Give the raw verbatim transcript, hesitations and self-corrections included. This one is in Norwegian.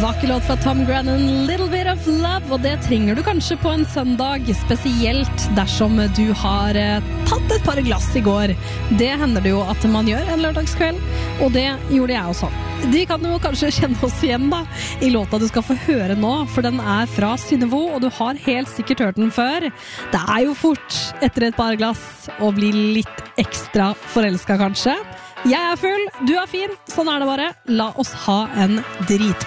Vakker låt fra Tom Grennan, Little Bit of Love, og det trenger du kanskje på en søndag, spesielt dersom du har tatt et par glass i går. Det hender det jo at man gjør en lørdagskveld, og det gjorde jeg også. De kan jo kanskje kjenne oss igjen da, i låta du skal få høre nå, for den er fra Synnøve, og du har helt sikkert hørt den før. Det er jo fort, etter et par glass, å bli litt ekstra forelsket kanskje. Jeg er full, du er fin, sånn er det bare. La oss ha en dritbra